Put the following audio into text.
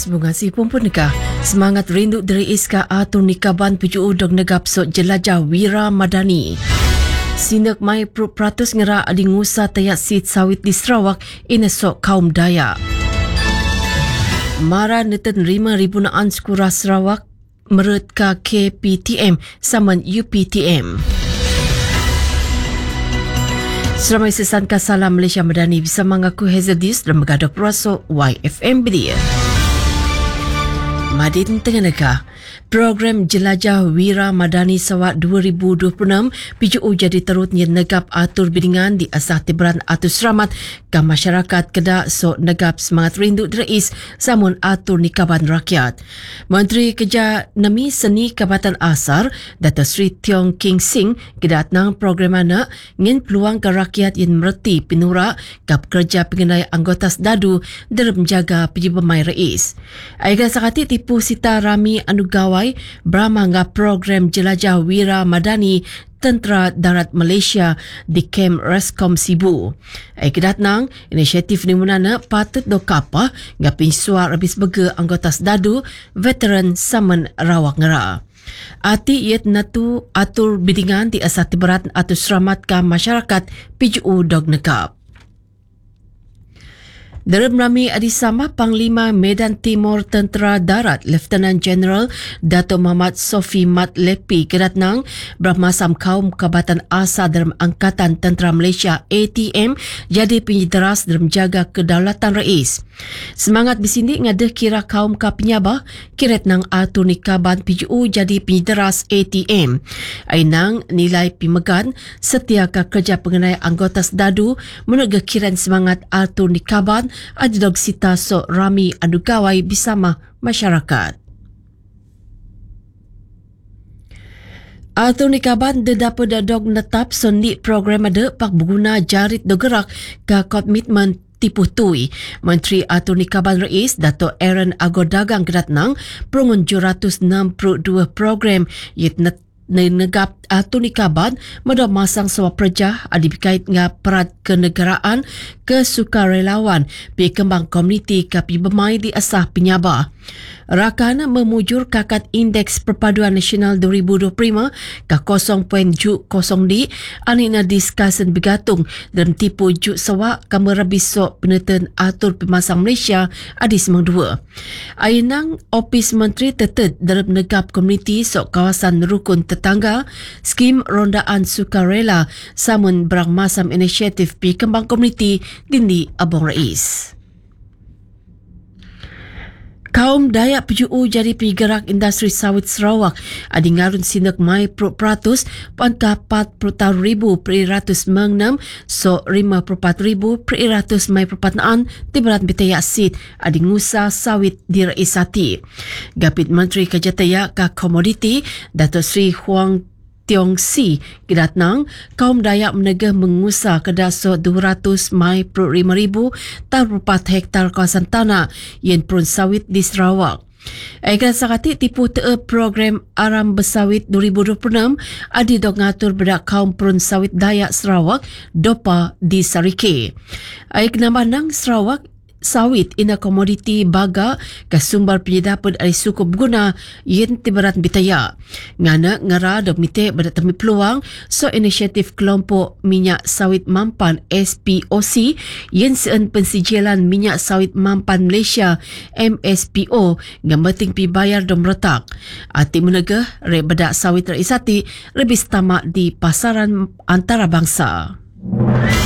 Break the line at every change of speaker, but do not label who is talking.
bunga si pumpun neka semangat rindu dari iska atur nikaban puju udog negap so jelajah Wira Madani. Sinak mai pratus ngera adi ngusa tayak sit sawit di Sarawak inesok kaum Dayak. Mara neten 5,000 naan skura Sarawak merut ka KPTM saman UPTM. Seramai sesan Salam Malaysia Madani bisa mengaku Hazardis dan mengadap rasa YFM Bedia. Madin Tenganeka, program Jelajah Wira Madani Sawat 2026 piju jadi terutnya negap atur bidingan di asah tiberan atur seramat ke masyarakat kedak so negap semangat rindu derais samun atur nikaban rakyat. Menteri Kerja Nami Seni Kabatan Asar, Dato' Sri Tiong King Sing, kedak nang program anak ngin peluang ke rakyat yang mereti pinura kap kerja pengenai anggota dadu dalam menjaga piju pemai rais. Aiga sakati tipu Sita Rami Anugawai beramangga program Jelajah Wira Madani Tentera Darat Malaysia di Kem Reskom Sibu. Kedat nang inisiatif ni munana patut do kapa ngapin suar habis bega anggota dadu veteran saman rawak ngera. Ati iet natu atur bidingan di asat berat atau seramat ke masyarakat PJU dog nekap. Dalam rami adisama Panglima Medan Timur Tentera Darat Lieutenant General Dato' Muhammad Sofi Mat Lepi kedatnang bermasam kaum Kabatan Asa dalam Angkatan Tentera Malaysia ATM jadi penyideras dalam jaga kedaulatan rais. Semangat bisindi ngadah kira kaum ka penyabah kiret nang atur nikaban PJU jadi penyideras ATM. Ainang nilai pimegan setia ka kerja pengenai anggota dadu menegak kiran semangat atur nikaban adidog sita so Rami Anugawai bersama masyarakat. Atur nikaban dedapo dadog netap sondi program ada pak berguna jarit dogerak ke komitmen tipu tui. Menteri Atur Nikaban Rais Dato' Aaron Agodagang kedatnang perungun 762 program yit negap atur nikaban medok masang sewa perjah adibikait nga perat kenegaraan ke sukarelawan pi kembang komuniti kapi bermai di asah penyabah. Rakan memujur kakat Indeks Perpaduan Nasional 2025 ke 0.0 di anina diskasen bergantung dalam tipu juk sawak kamera bisok peneten atur pemasang Malaysia adis meng 2. Ainang Opis Menteri tetet dalam negap komuniti sok kawasan rukun tetangga skim rondaan sukarela samun berang masam inisiatif pi kembang komuniti dindi Abang Rais. Kaum Dayak PJU jadi penggerak industri sawit Sarawak adi ngarun sinak mai pratus pangka 40,000 per 100 mengnam so 54,000 per 100 mai perpataan tiberat betaya sit adi ngusa sawit di raisati. Gapit Menteri Kerja Tayak ka Komoditi Dato' Sri Huang Tiong Si kedatnang kaum Dayak menegah mengusah kedaso 200 mai per 5,000 tar 4 hektar kawasan tanah yang perun sawit di Sarawak. Aikan sakati tipu te program Aram Bersawit 2026 adi dok ngatur bedak kaum perun sawit Dayak Sarawak dopa di Sarike. Aik nambandang Sarawak sawit ina komoditi baga ke sumber penyedapan dari suku berguna yang tiberat bitaya. Ngana ngara dok mite berdat temi peluang so inisiatif kelompok minyak sawit mampan SPOC yang seun pensijilan minyak sawit mampan Malaysia MSPO ngamating pi bayar dom retak. Ati menegah re bedak sawit raisati lebih tamak di pasaran antarabangsa.